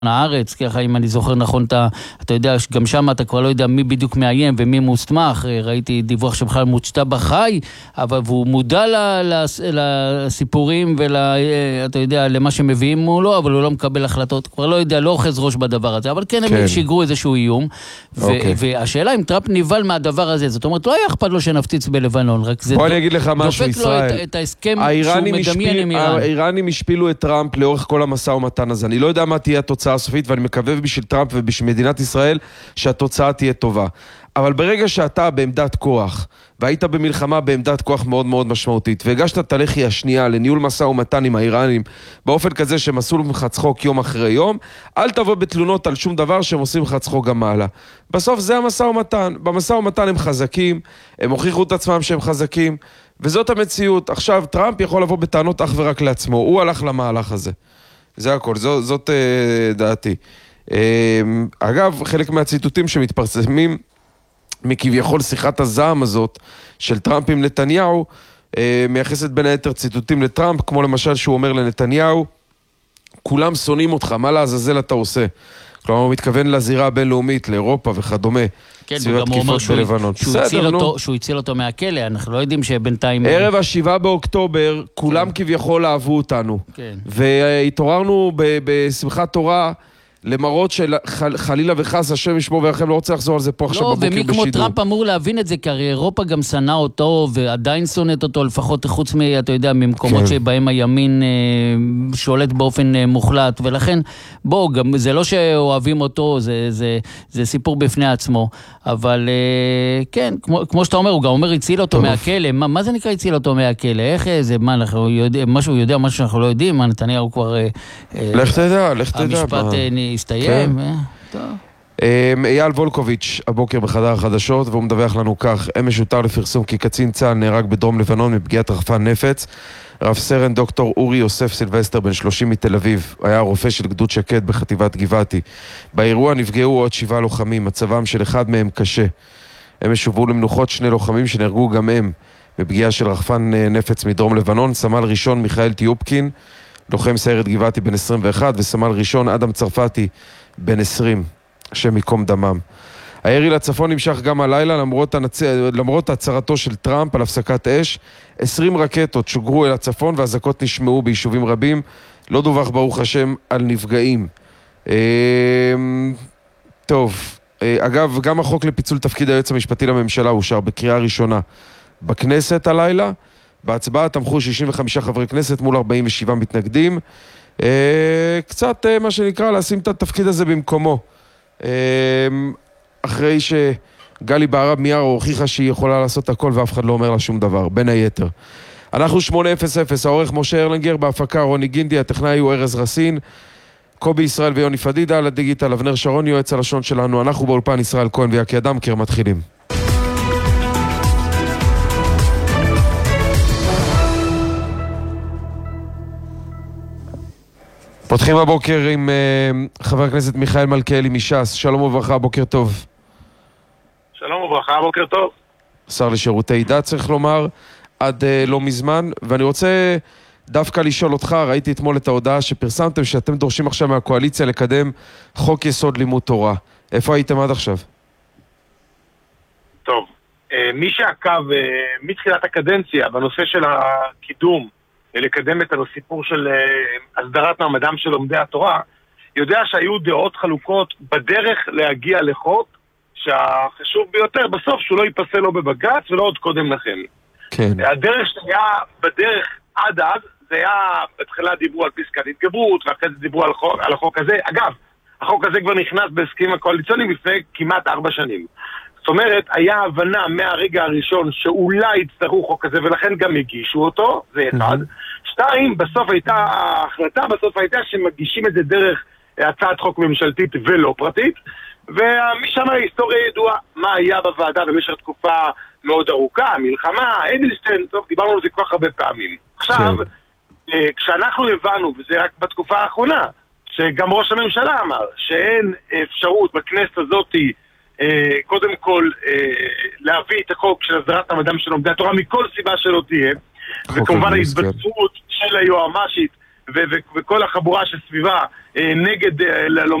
הארץ, ככה אם אני זוכר נכון, אתה יודע, גם שם אתה כבר לא יודע מי בדיוק מאיים ומי מוסמך, ראיתי דיווח שבכלל מוצ'טבה חי, אבל הוא מודע לסיפורים אתה יודע, למה שמביאים מולו, אבל הוא לא מקבל החלטות, כבר לא יודע, לא אוחז ראש בדבר הזה, אבל כן הם שיגרו איזשהו איום, והשאלה אם טראמפ ניבל מהדבר הזה, זאת אומרת, לא היה אכפת לו שנפציץ בלבנון, רק זה דופק לו את ההסכם שהוא מדמיין עם איראן. האיראנים השפילו את טראמפ לאורך כל המשא ומתן הזה, אני לא יודע מה תהיה התוצאה הסופית, ואני מקווה בשביל טראמפ ובשביל מדינת ישראל שהתוצאה תהיה טובה. אבל ברגע שאתה בעמדת כוח, והיית במלחמה בעמדת כוח מאוד מאוד משמעותית, והגשת את הלחי השנייה לניהול משא ומתן עם האיראנים, באופן כזה שהם עשו לך צחוק יום אחרי יום, אל תבוא בתלונות על שום דבר שהם עושים לך צחוק גם מעלה. בסוף זה המשא ומתן. במשא ומתן הם חזקים, הם הוכיחו את עצמם שהם חזקים, וזאת המציאות. עכשיו טראמפ יכול לבוא בטענות אך ורק לעצמו, הוא הלך למהלך הזה. זה הכל, זאת דעתי. אגב, חלק מהציטוטים שמתפרסמים מכביכול שיחת הזעם הזאת של טראמפ עם נתניהו, מייחסת בין היתר ציטוטים לטראמפ, כמו למשל שהוא אומר לנתניהו, כולם שונאים אותך, מה לעזאזל אתה עושה? כלומר, הוא מתכוון לזירה הבינלאומית, לאירופה וכדומה. כן, וגם הוא אומר שהוא הציל אותו מהכלא, אנחנו לא יודעים שבינתיים... ערב ה7 באוקטובר, כולם כביכול אהבו אותנו. והתעוררנו בשמחת תורה, למרות שחלילה וחס, השם ישמור וירחם, לא רוצה לחזור על זה פה עכשיו בבוקר בשידור. לא, ומי כמו טראמפ אמור להבין את זה, כי הרי אירופה גם שנאה אותו, ועדיין שונאת אותו, לפחות חוץ אתה יודע, ממקומות שבהם הימין שולט באופן מוחלט, ולכן, בוא, גם זה לא שאוהבים אותו, זה סיפור בפני עצמו, אבל כן, כמו שאתה אומר, הוא גם אומר, הציל אותו מהכלא, מה זה נקרא הציל אותו מהכלא? איך זה, מה, אנחנו יודעים, משהו יודע, משהו שאנחנו לא יודעים, מה נתניהו כבר... לך תדע. המשפט הסתיים. אייל וולקוביץ' הבוקר בחדר החדשות, והוא מדווח לנו כך: אמש הותר לפרסום כי קצין צה"ל נהרג בדרום לבנון מפגיעת רחפן נפץ. רב סרן דוקטור אורי יוסף סילבסטר, בן 30 מתל אביב, היה רופא של גדוד שקד בחטיבת גבעתי. באירוע נפגעו עוד 7 לוחמים, מצבם של אחד מהם קשה. אמש הובאו למנוחות 2 לוחמים שנהרגו גם הם בפגיעה של רחפן נפץ מדרום לבנון, סמל ראשון מיכאל טיופקין, לוחם סיירת גבעתי בן 21, וסמל ראשון אדם צרפתי בן 20, השם יקום דמם. הירי לצפון נמשך גם הלילה, למרות הצהרתו של טראמפ על הפסקת אש. 20 רקטות שוגרו אל הצפון, והזעקות נשמעו ביישובים רבים. לא דווח ברוך השם על נפגעים. טוב, אגב, גם החוק לפיצול תפקיד היועץ המשפטי לממשלה אושר בקריאה ראשונה בכנסת הלילה. בהצבעה תמכו 65 חברי כנסת מול 47 מתנגדים. קצת מה שנקרא לשים את התפקיד הזה במקומו. אחרי שגלי בהרב מיארה הוכיחה שהיא יכולה לעשות הכל ואף אחד לא אומר לה שום דבר, בין היתר. אנחנו 800, העורך משה הרלנגר, בהפקה רוני גינדי, הטכנאי הוא ארז רסין, קובי ישראל ויוני פדידה, על הדיגיטל אבנר שרון, יועץ הלשון שלנו. אנחנו באולפן ישראל כהן ויקי אדמקר, מתחילים. פותחים הבוקר עם חבר הכנסת מיכאל מלכיאלי מש"ס. שלום וברכה, בוקר טוב. שלום וברכה, בוקר טוב. שר לשירותי דת, צריך לומר, עד לא מזמן, ואני רוצה דווקא לשאול אותך, ראיתי אתמול את ההודעה שפרסמתם שאתם דורשים עכשיו מהקואליציה לקדם חוק יסוד לימוד תורה. איפה הייתם עד עכשיו? טוב, מי שעקב מתחילת הקדנציה בנושא של הקידום, לקדם את הסיפור של הסדרת מעמדם של לומדי התורה, יודע שהיו דעות חלוקות בדרך להגיע לחוק שהחשוב ביותר בסוף שהוא לא ייפסל לו בבג"ץ ולא עוד קודם לכן. כן. הדרך שהיה בדרך עד אז, זה היה, בתחילה דיברו על פסקת התגברות, ואחרי זה דיברו על החוק הזה. אגב, החוק הזה כבר נכנס בהסכמים הקואליציוניים לפני כמעט 4 שנים. זאת אומרת, היה הבנה מהרגע הראשון שאולי יצטרכו חוק הזה, ולכן גם הגישו אותו, זה אחד. 2, בסוף הייתה, ההחלטה בסוף הייתה שמגישים את זה דרך הצעת חוק ממשלתית ולא פרטית, ומשם ההיסטוריה ידועה מה היה בוועדה במשך תקופה מאוד ארוכה, מלחמה, אדלשטיין, טוב, דיברנו על זה כל כך הרבה פעמים. עכשיו, כשאנחנו הבנו, וזה רק בתקופה האחרונה, שגם ראש הממשלה אמר שאין אפשרות בכנסת הזאת קודם כל להביא את החוק של הסדרת מעמדם של לומדי התורה מכל סיבה שלא תהיה, וכמובן ההתבצעות של היועמ"שית וכל החבורה שסביבה נגד